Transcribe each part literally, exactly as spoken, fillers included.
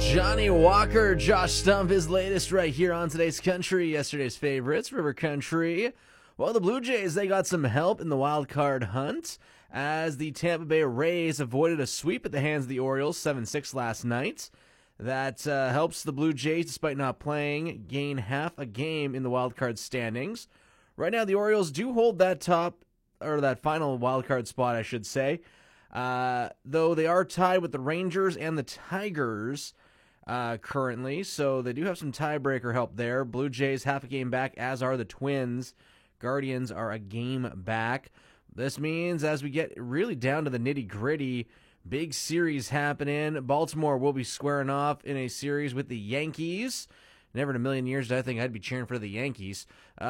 Johnny Walker, Josh Stump, his latest right here on today's country. Yesterday's favorites, River Country. Well, the Blue Jays, they got some help in the wild card hunt as the Tampa Bay Rays avoided a sweep at the hands of the Orioles, seven six last night. That uh, helps the Blue Jays, despite not playing, gain half a game in the wild card standings. Right now, the Orioles do hold that top, or that final wild card spot, I should say. Uh, though they are tied with the Rangers and the Tigers uh, currently, so they do have some tiebreaker help there. Blue Jays half a game back, as are the Twins. Guardians are a game back. This means as we get really down to the nitty-gritty, big series happening. Baltimore will be squaring off in a series with the Yankees. Never in a million years did I think I'd be cheering for the Yankees.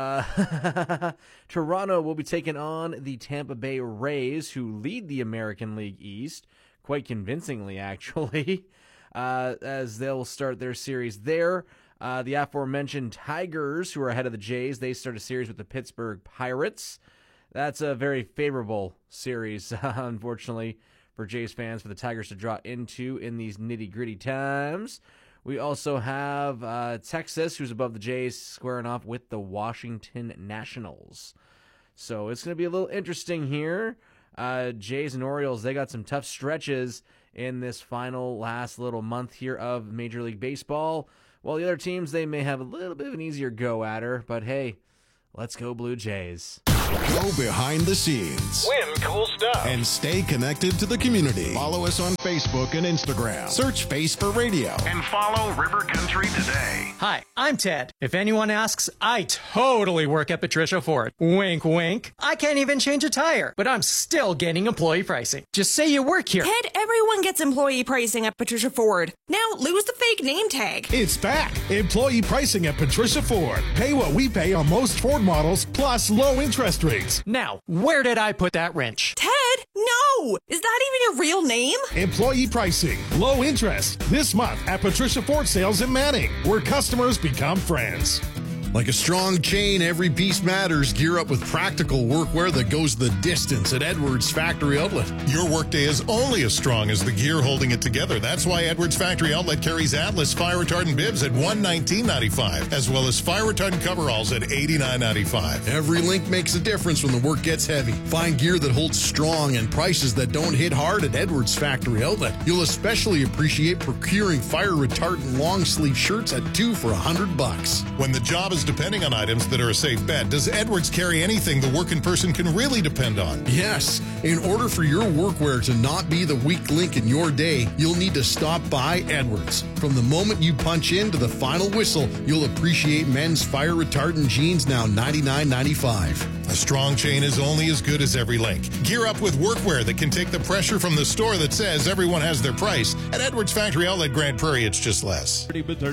Uh, Toronto will be taking on the Tampa Bay Rays, who lead the American League East, quite convincingly, actually, uh, as they'll start their series there. Uh, the aforementioned Tigers, who are ahead of the Jays, they start a series with the Pittsburgh Pirates. That's a very favorable series, unfortunately, for Jays fans, for the Tigers to draw into in these nitty-gritty times. We also have uh, Texas, who's above the Jays, squaring off with the Washington Nationals. So it's going to be a little interesting here. Uh, Jays and Orioles, they got some tough stretches in this final last little month here of Major League Baseball. While the other teams, they may have a little bit of an easier go at her. But hey, let's go Blue Jays. Go behind the scenes. Win cool stuff. And stay connected to the community. Follow us on Facebook and Instagram. Search Face for Radio. And follow River Country today. Hi, I'm Ted. If anyone asks, I totally work at Patricia Ford. Wink, wink. I can't even change a tire, but I'm still getting employee pricing. Just say you work here. Ted, everyone gets employee pricing at Patricia Ford. Now lose the fake name tag. It's back. Employee pricing at Patricia Ford. Pay what we pay on most Ford models, plus low interest rates. Now, where did I put that wrench? Ted, no! Is that even your real name? Employee pricing, low interest, this month at Patricia Ford Sales in Manning, where customers become friends. Like a strong chain, every piece matters. Gear up with practical workwear that goes the distance at Edwards Factory Outlet. Your workday is only as strong as the gear holding it together. That's why Edwards Factory Outlet carries Atlas fire retardant bibs at one hundred nineteen dollars and ninety-five cents, as well as fire retardant coveralls at eighty-nine dollars and ninety-five cents. Every link makes a difference when the work gets heavy. Find gear that holds strong and prices that don't hit hard at Edwards Factory Outlet. You'll especially appreciate procuring fire retardant long sleeve shirts at two for a hundred bucks. When the job is depending on items that are a safe bet, does Edwards carry anything the working person can really depend on? Yes. In order for your workwear to not be the weak link in your day, you'll need to stop by Edwards. From the moment you punch in to the final whistle, you'll appreciate men's fire retardant jeans now ninety-nine ninety-five. A strong chain is only as good as every link. Gear up with workwear that can take the pressure from the store that says everyone has their price. At Edwards Factory Outlet Grand Prairie, it's just less.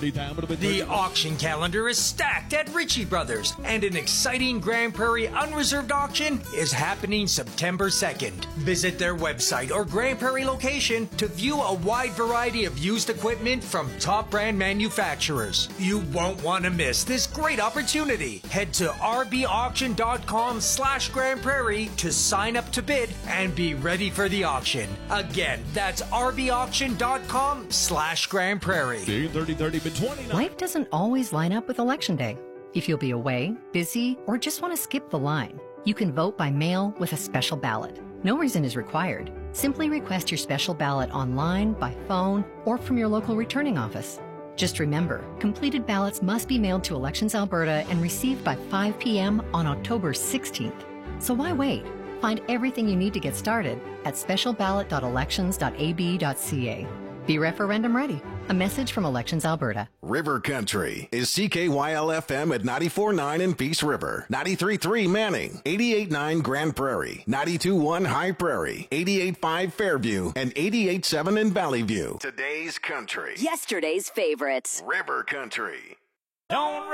The auction calendar is stacked at Ritchie Brothers, and an exciting Grand Prairie unreserved auction is happening September second. Visit their website or Grand Prairie location to view a wide variety of used equipment from top brand manufacturers. You won't want to miss this great opportunity. Head to r b auction dot com slash Grand Prairie to sign up to bid and be ready for the auction. Again, that's r b auction dot com slash Grand Prairie. Life doesn't always line up with Election Day. If you'll be away, busy, or just want to skip the line, you can vote by mail with a special ballot. No reason is required. Simply request your special ballot online, by phone, or from your local returning office. Just remember, completed ballots must be mailed to Elections Alberta and received by five p.m. on October sixteenth. So why wait? Find everything you need to get started at special ballot dot elections dot a b dot c a. Be referendum ready. A message from Elections Alberta. River Country is C K Y L F M at ninety-four point nine in Peace River, ninety-three point three Manning, eighty-eight point nine Grand Prairie, ninety-two point one High Prairie, eighty-eight point five Fairview, and eighty-eight point seven in Valley View. Today's country. Yesterday's favorites. River Country. Don't